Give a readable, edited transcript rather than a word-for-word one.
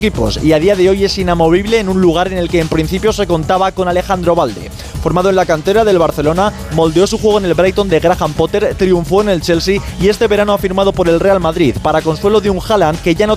equipos y a día de hoy es inamovible en un lugar en el que en principio se contaba con Alejandro Balde. Formado en la cantera del Barcelona, moldeó su juego en el Brighton de Graham Potter, triunfó en el Chelsea y este verano ha firmado por el Real Madrid, para consuelo de un Haaland que ya no